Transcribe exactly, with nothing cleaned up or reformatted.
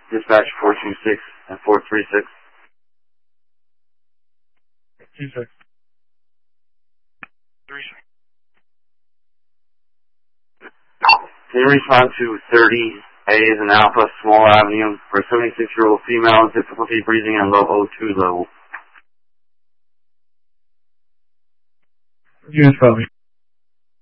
Dispatch four two six and four three six. Two six. Three six. Can you respond to thirty A as an Alpha, Small Avenue, for a seventy-six-year-old female, difficulty breathing and low O two level? Units, probably.